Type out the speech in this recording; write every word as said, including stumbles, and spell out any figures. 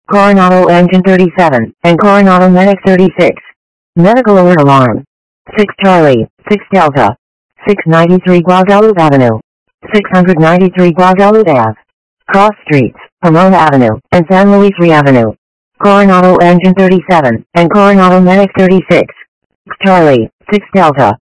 Coronado Engine thirty-seven, and Coronado Medic thirty-six. Medical alert alarm. six Charlie, six Delta. six ninety-three Guadalupe Avenue. six ninety-three Guadalupe Ave. Cross streets, Pomona Avenue, and San Luis Rey Avenue. Coronado Engine thirty-seven, and Coronado Medic thirty-six. six Charlie, six Delta.